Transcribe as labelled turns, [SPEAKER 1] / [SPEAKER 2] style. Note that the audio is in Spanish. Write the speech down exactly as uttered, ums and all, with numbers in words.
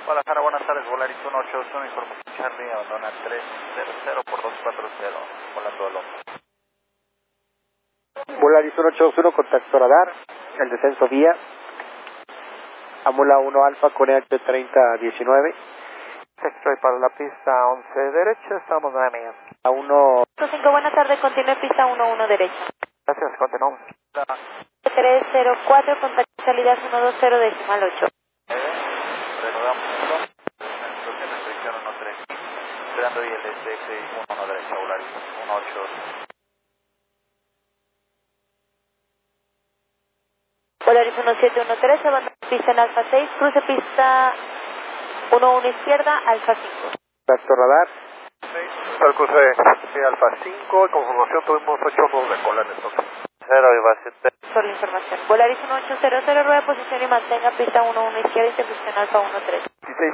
[SPEAKER 1] Guadalajara, buenas tardes, Volaris uno ocho uno, información Charlie, abandona tres cero cero por dos cuatro cero, volando al hombre.
[SPEAKER 2] Volaris uno ocho uno, contacto radar, el descenso vía, Amula uno Alfa con E H treinta diecinueve.
[SPEAKER 1] Estoy para la pista once derecha, estamos nueve millas.
[SPEAKER 2] A uno...
[SPEAKER 3] cinco, buenas tardes, continúe pista uno uno derecha.
[SPEAKER 1] Gracias, continuamos.
[SPEAKER 3] tres cero cuatro, contacto salida uno dos cero decimal ocho.
[SPEAKER 1] Reanudamos uno, dirección uno tres, esperando I L S X uno uno derecha, Volaris uno ocho uno.
[SPEAKER 3] Volaris uno siete uno tres, abandona pista en Alfa seis, cruce pista uno uno izquierda, Alfa cinco.
[SPEAKER 2] Contacto radar.
[SPEAKER 1] Al cruce de Alfa cinco, confirmación tuvimos ocho nudos de cola en el toque. cero y base T.
[SPEAKER 3] Por la información. Volaris uno ocho cero cero, rueda de posición y mantenga pista uno uno izquierda, intercepción Alfa uno tres.
[SPEAKER 1] dieciséis